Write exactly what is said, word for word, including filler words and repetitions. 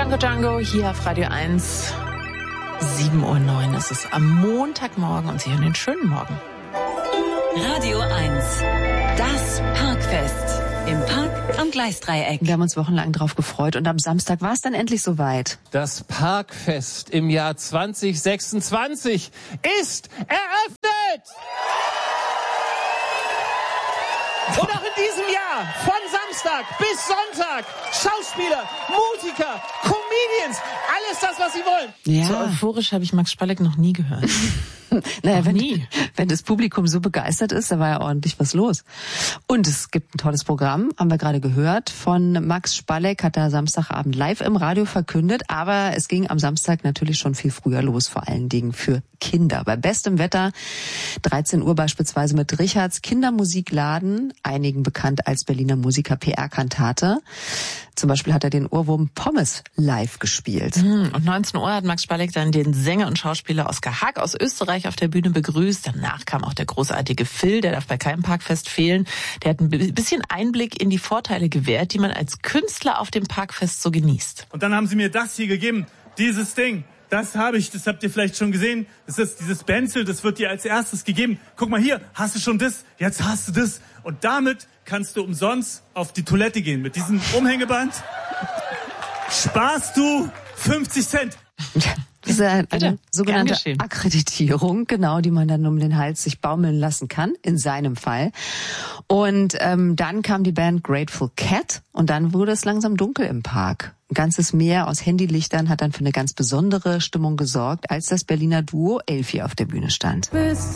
Django Django hier auf Radio eins. sieben Uhr neun ist es am Montagmorgen und Sie hören den schönen Morgen. Radio eins, das Parkfest im Park am Gleisdreieck. Wir haben uns wochenlang drauf gefreut und am Samstag war es dann endlich soweit. Das Parkfest im Jahr zwanzig sechsundzwanzig ist eröffnet! Und auch in diesem Jahr, von Samstag bis Sonntag, Schauspieler, Musiker, Comedians, alles das, was sie wollen. Ja. So euphorisch habe ich Max Spalleck noch nie gehört. Naja, wenn, nie. wenn das Publikum so begeistert ist, da war ja ordentlich was los. Und es gibt ein tolles Programm, haben wir gerade gehört, von Max Spalleck, hat er Samstagabend live im Radio verkündet, aber es ging am Samstag natürlich schon viel früher los, vor allen Dingen für Kinder. Bei bestem Wetter, dreizehn Uhr beispielsweise mit Richards Kindermusikladen, einigen bekannt als Berliner Musiker P R-Kantate. Zum Beispiel hat er den Ohrwurm Pommes live gespielt. Und neunzehn Uhr hat Max Spalleck dann den Sänger und Schauspieler Oskar Hack aus Österreich auf der Bühne begrüßt. Danach kam auch der großartige Phil, der darf bei keinem Parkfest fehlen. Der hat ein bisschen Einblick in die Vorteile gewährt, die man als Künstler auf dem Parkfest so genießt. Und dann haben sie mir das hier gegeben, dieses Ding. Das habe ich, das habt ihr vielleicht schon gesehen. Das ist dieses Benzel, das wird dir als erstes gegeben. Guck mal hier, hast du schon das? Jetzt hast du das. Und damit kannst du umsonst auf die Toilette gehen. Mit diesem Umhängeband sparst du fünfzig Cent. Das ist eine Bitte, sogenannte gern geschehen. Akkreditierung, genau, die man dann um den Hals sich baumeln lassen kann, in seinem Fall. Und ähm, dann kam die Band Grateful Cat und dann wurde es langsam dunkel im Park. Ein ganzes Meer aus Handylichtern hat dann für eine ganz besondere Stimmung gesorgt, als das Berliner Duo Elfi auf der Bühne stand. Bis